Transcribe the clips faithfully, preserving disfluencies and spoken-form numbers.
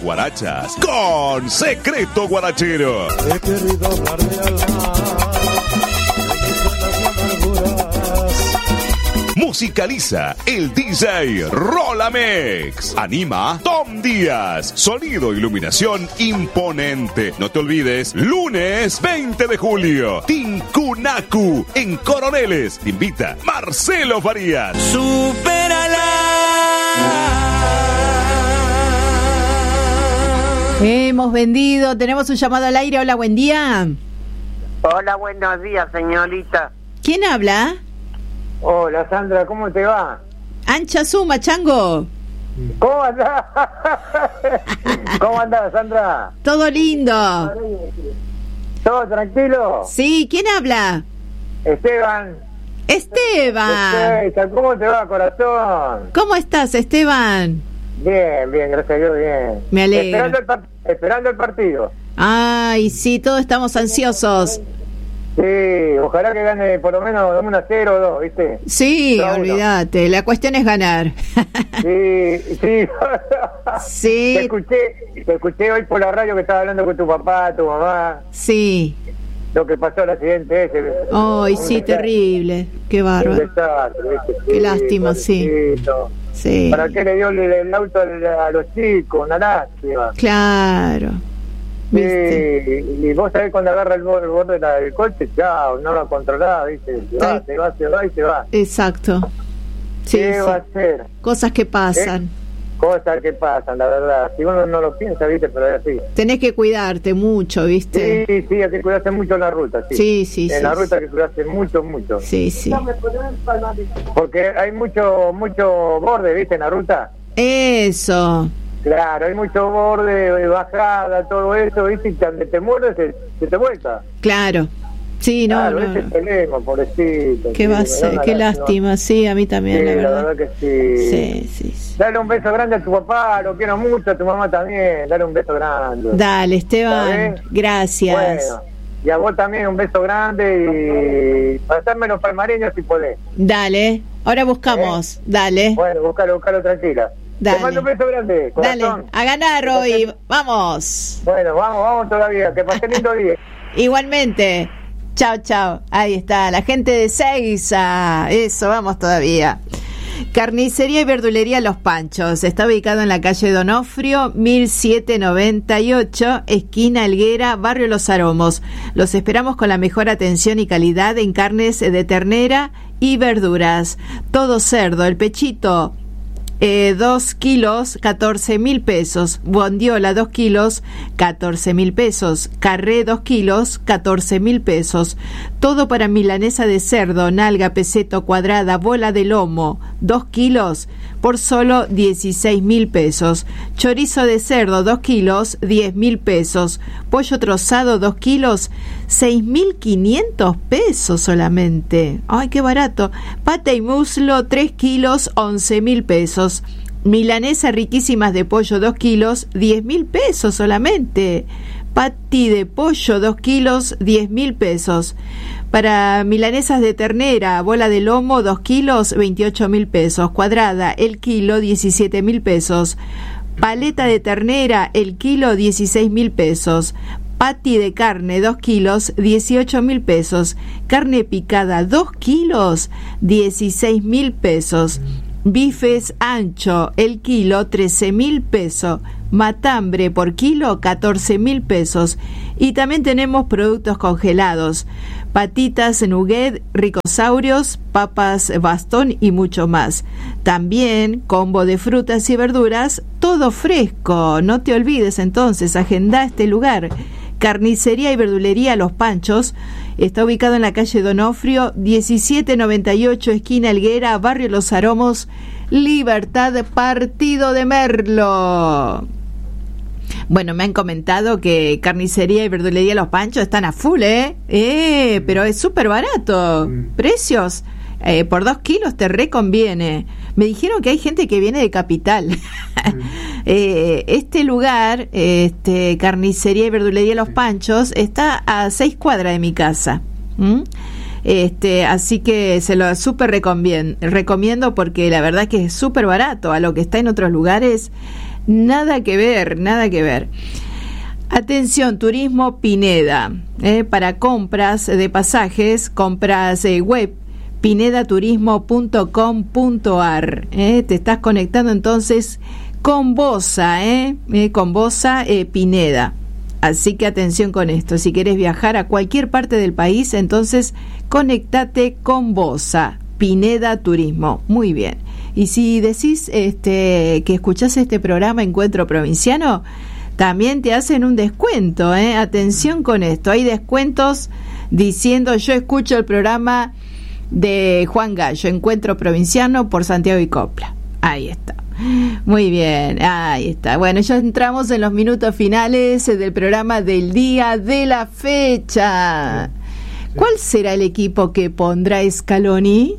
Guarachas con Secreto Guarachero. He querido hablarle al mar, Musicaliza el D J Rolamex. Anima Tom Díaz. Sonido, iluminación imponente. No te olvides, lunes veinte de julio, Tincunacu en Coroneles. Te invita Marcelo Farías. Supérala. Hemos vendido, tenemos un llamado al aire. Hola, buen día. Hola, buenos días, señorita. ¿Quién habla? Hola, Sandra, ¿cómo te va? Ancha Suma, Chango. ¿Cómo andás? ¿Cómo andás, Sandra? Todo lindo. ¿Todo tranquilo? Sí, ¿quién habla? Esteban. Esteban. Esteban, ¿cómo te va, corazón? ¿Cómo estás, Esteban? Bien, bien, gracias a Dios, bien. Me alegro. Esperando el, par- esperando el partido. Ay, sí, todos estamos ansiosos. Sí, ojalá que gane por lo menos uno a cero o dos, ¿viste? Sí, Pero bueno. olvídate, la cuestión es ganar. Sí, sí. Sí. Te escuché, te escuché hoy por la radio que estabas hablando con tu papá, tu mamá, Sí. lo que pasó el accidente ese. Ay, Un sí, desastre, terrible. Qué un bárbaro. desastre, ¿viste? Qué Sí, lástima, sí. pobrecito. Sí. ¿Para qué le dio el, el auto a los chicos? Una lástima. Claro. ¿Viste? Sí, y vos sabés cuando agarra el borde, el borde del coche, chao, no lo controlás, ¿viste? Se va, Tal- se va, se va y se va. Exacto. Sí, ¿Qué sí. va a hacer? Cosas que pasan. Cosas que pasan, la verdad. Si uno no lo piensa, ¿viste? Pero es así. Tenés que cuidarte mucho, ¿viste? Sí, sí, hay que cuidarse mucho en la ruta, sí. Sí, sí, En sí, la sí. ruta hay que cuidarse mucho, mucho. Sí, sí. Porque hay mucho, mucho borde, ¿viste? En la ruta. Eso. Claro, hay mucho borde, bajada, todo eso, ¿viste? Y cuando te muerdes, se, se te vuelta. Claro. Sí, no, claro, no. ese es el problema, pobrecito. ¿Qué sí, va a me da ser? una Qué lástima, sí, a mí también, Sí, la la verdad. verdad que sí. Sí, sí, sí. Dale un beso grande a tu papá, lo quiero mucho, a tu mamá también, dale un beso grande. Dale, Esteban, ¿Sabés? gracias. Bueno, y a vos también un beso grande y pasarme los palmareños si podés. Dale, ahora buscamos, dale, Bueno, buscalo, buscalo tranquila. Dale. Te mando un beso grande, dale, corazón. a ganar hoy, vamos. Bueno, vamos, vamos todavía, que pasen lindo día. Igualmente, chao, chao, ahí está, la gente de Seiza, eso, vamos todavía. Carnicería y verdulería Los Panchos, está ubicado en la calle Donofrio, mil setecientos noventa y ocho, esquina Helguera, barrio Los Aromos. Los esperamos con la mejor atención y calidad en carnes de ternera y verduras. Todo cerdo, el pechito, Eh, dos kilos, catorce mil pesos. Bondiola, dos kilos, catorce mil pesos. Carré, dos kilos, catorce mil pesos. Todo para milanesa de cerdo, nalga, peseto, cuadrada, bola de lomo, dos kilos, por solo dieciséis mil pesos. Chorizo de cerdo, dos kilos, diez mil pesos. Pollo trozado, dos kilos, seis mil quinientos pesos solamente. ¡Ay, qué barato! Pata y muslo, tres kilos, once mil pesos. Milanesa riquísimas de pollo, dos kilos, diez mil pesos solamente. Pati de pollo, dos kilos, diez mil pesos. Para milanesas de ternera, bola de lomo, dos kilos, veintiocho mil pesos. Cuadrada, el kilo, diecisiete mil pesos. Paleta de ternera, el kilo, dieciséis mil pesos. Pati de carne, dos kilos, dieciocho mil pesos. Carne picada, dos kilos, dieciséis mil pesos. Bifes ancho, el kilo, trece mil pesos. Matambre por kilo, catorce mil pesos. Y también tenemos productos congelados: patitas nugget, ricosaurios, papas bastón y mucho más. También combo de frutas y verduras, todo fresco. No te olvides entonces, agenda este lugar. Carnicería y verdulería Los Panchos está ubicado en la calle Donofrio, diecisiete noventa y ocho, esquina Helguera, barrio Los Aromos, Libertad, partido de Merlo. Bueno, me han comentado que carnicería y verdulería Los Panchos están a full, ¿eh? Eh, pero es súper barato. Precios, eh, por dos kilos te reconviene. Me dijeron que hay gente que viene de Capital. eh, este lugar, este carnicería y verdulería Los Panchos, está a seis cuadras de mi casa. ¿Mm? Este, así que se lo súper recomiendo, recomiendo porque la verdad que es súper barato a lo que está en otros lugares. Nada que ver, nada que ver. Atención, Turismo Pineda, eh, para compras de pasajes, compras eh, web, pineda turismo punto com punto a r. Eh, te estás conectando entonces con Bosa, eh, eh, con Bosa eh, Pineda. Así que atención con esto, si querés viajar a cualquier parte del país, entonces conectate con Bosa, Pineda Turismo. Muy bien. Y si decís este, que escuchás este programa Encuentro Provinciano, también te hacen un descuento, ¿eh? Atención con esto, hay descuentos diciendo yo escucho el programa de Juan Gallo, Encuentro Provinciano por Santiago y Copla. Ahí está. Muy bien, ahí está. Bueno, ya entramos en los minutos finales del programa del día de la fecha. ¿Cuál será el equipo que pondrá Scaloni?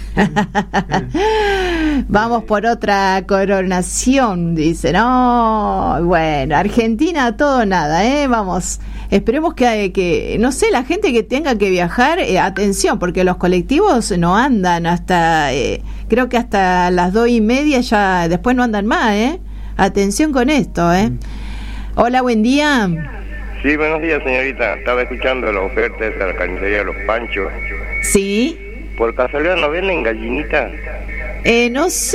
Vamos por otra coronación, dice. No, bueno, Argentina a todo nada, ¿eh? Vamos, esperemos que, que no sé, la gente que tenga que viajar, eh, atención, porque los colectivos no andan hasta, eh, creo que hasta las dos y media ya, después no andan más, ¿eh? Atención con esto, ¿eh? Hola, buen día. Sí, buenos días, señorita. Estaba escuchando la oferta de la carnicería de Los Panchos. Sí. ¿Por casualidad no venden gallinitas? Eh, no sé.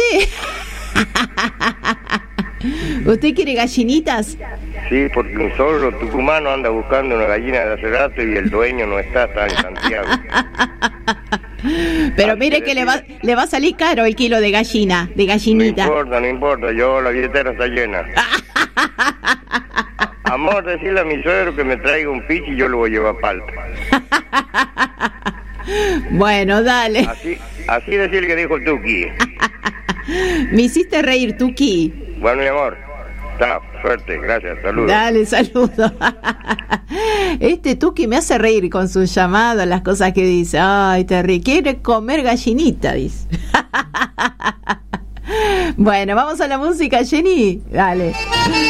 ¿Usted quiere gallinitas? Sí, porque un solo tucumano anda buscando una gallina de hace rato y el dueño no está, está en Santiago. Pero así mire que le va, le va a salir caro el kilo de gallina, de gallinita. No importa, no importa, yo la billetera está llena. Amor, decirle a mi suegro que me traiga un pichi y yo lo voy a llevar a Palta. Bueno, dale. Así, así decir que dijo el Tuki. Me hiciste reír, Tuki. Bueno, mi amor, está, suerte, gracias, saludos. Dale, saludos. Este Tuki me hace reír con sus llamadas, las cosas que dice. Ay, te ríe, quiere comer gallinita, dice. Bueno, vamos a la música, Jenny. Dale.